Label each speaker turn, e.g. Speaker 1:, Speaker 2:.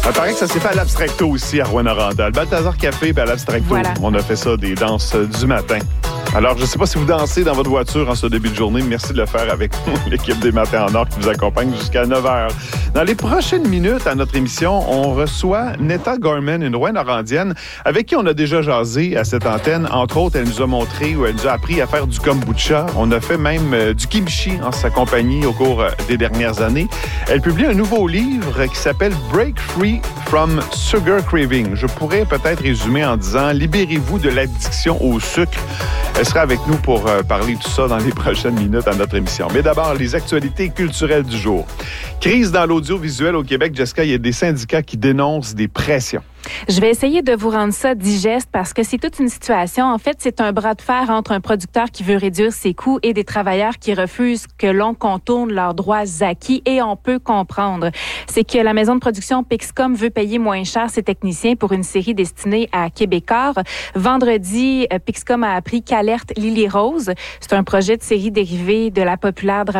Speaker 1: Il paraît que ça s'est fait à l'Abstracto aussi, à Rouyn-Noranda. Le Balthazar Café et à l'Abstracto,
Speaker 2: Voilà.
Speaker 1: On a fait ça, des danses du matin. Alors, je ne sais pas si vous dansez dans votre voiture en ce début de journée. Merci de le faire avec l'équipe des Matins en Or qui vous accompagne jusqu'à 9h. Dans les prochaines minutes à notre émission, on reçoit Netta Gorman, une Rouyn-Norandienne, avec qui on a déjà jasé à cette antenne. Entre autres, elle nous a montré ou elle nous a appris à faire du kombucha. On a fait même du kimchi en sa compagnie au cours des dernières années. Elle publie un nouveau livre qui s'appelle Break Free from Sugar Craving. Je pourrais peut-être résumer en disant « Libérez-vous de l'addiction au sucre ». Elle sera avec nous pour parler de tout ça dans les prochaines minutes à notre émission. Mais d'abord, les actualités culturelles du jour. Crise dans l'audiovisuel au Québec. Jessica, il y a des syndicats qui dénoncent des pressions.
Speaker 2: Je vais essayer de vous rendre ça digeste parce que c'est toute une situation. En fait, c'est un bras de fer entre un producteur qui veut réduire ses coûts et des travailleurs qui refusent que l'on contourne leurs droits acquis, et on peut comprendre. C'est que la maison de production Pixcom veut payer moins cher ses techniciens pour une série destinée à Québécois. Vendredi, Pixcom a appris qu'Alerte Lily Rose, c'est un projet de série dérivé de la populaire